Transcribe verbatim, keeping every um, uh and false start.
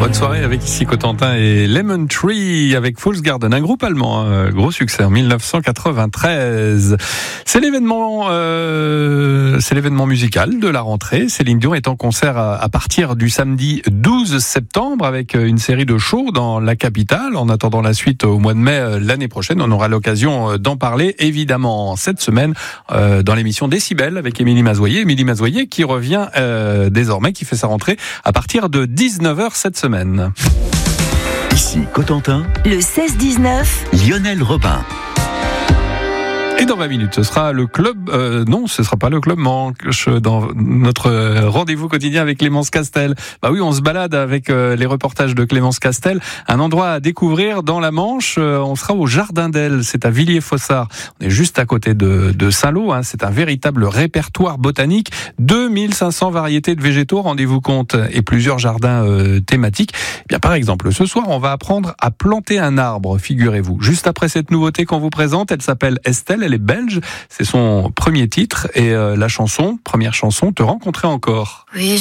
Bonne soirée avec ici Cotentin et Lemon Tree avec Falls Garden, un groupe allemand, un gros succès en dix-neuf cent quatre-vingt-treize. C'est l'événement, euh, c'est l'événement musical de la rentrée. Céline Dion est en concert à, à partir du samedi douze septembre avec une série de shows dans la capitale. En attendant la suite au mois de mai l'année prochaine, on aura l'occasion d'en parler évidemment cette semaine euh, dans l'émission Décibel avec Émilie Mazoyer. Émilie Mazoyer qui revient euh, désormais, qui fait sa rentrée à partir de dix-neuf heures cette semaine. Ici Cotentin, le seize dix-neuf, Lionel Robin. Et dans vingt minutes, ce sera le club... Euh, non, ce sera pas le club manche dans notre rendez-vous quotidien avec Clémence Castel. Bah oui, on se balade avec euh, les reportages de Clémence Castel. Un endroit à découvrir dans la Manche. Euh, on sera au Jardin d'Elle. C'est à Villiers-Fossard. On est juste à côté de, de Saint-Lô. Hein. C'est un véritable répertoire botanique. deux mille cinq cents variétés de végétaux, rendez-vous compte, et plusieurs jardins euh, thématiques. Eh bien, par exemple, ce soir, on va apprendre à planter un arbre, figurez-vous. Juste après cette nouveauté qu'on vous présente, elle s'appelle Estelle. Elle est belge, c'est son premier titre et euh, la chanson, première chanson, Te rencontrer encore. Oui.